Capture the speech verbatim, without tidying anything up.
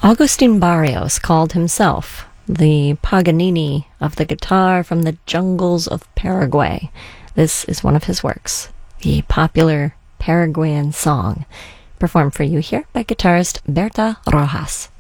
Agustin Barrios called himself the Paganini of the guitar from the jungles of Paraguay. This is one of his works, the popular Paraguayan song, performed for you here by guitarist Berta Rojas.